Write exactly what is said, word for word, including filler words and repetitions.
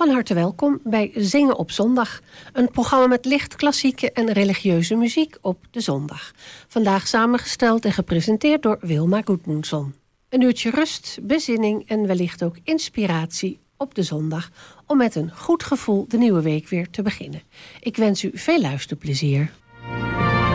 Van harte welkom bij Zingen op Zondag. Een programma met licht klassieke en religieuze muziek op de zondag. Vandaag samengesteld en gepresenteerd door Wilma Goedmoensson. Een uurtje rust, bezinning en wellicht ook inspiratie op de zondag, om met een goed gevoel de nieuwe week weer te beginnen. Ik wens u veel luisterplezier.